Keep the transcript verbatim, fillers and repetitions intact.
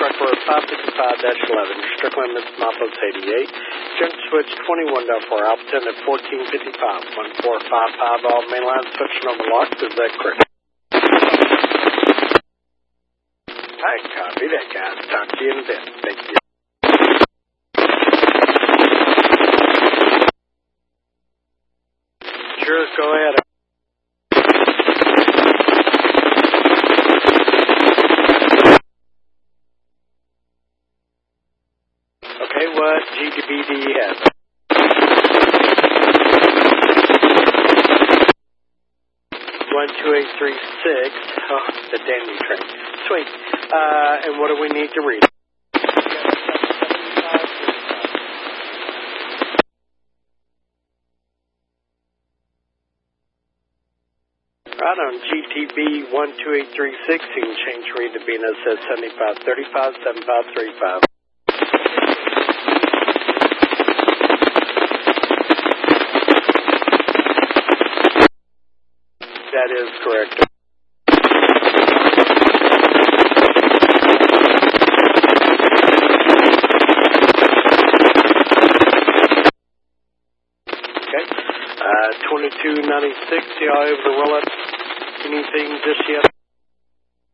Trucker five fifty-five dash eleven, Strickland, Miss Mapas eighty-eight, junk switch twenty-one four, Alpha at fourteen fifty-five, one four five five, all mainline switching over locked, is that correct? I copy that, guys. Talk to you in a bit. Thank you. Sure, go ahead. Okay, what G D B do you have? one two eight three six. Oh, the dandy train. Sweet. Uh, and what do we need to read? Right on G T B one two eight three six, you can change read to B N S S seventy-five thirty-five, seventy-five thirty-five. That is correct. Okay. Uh, twenty-two ninety-six, y'all able to roll up anything just yet?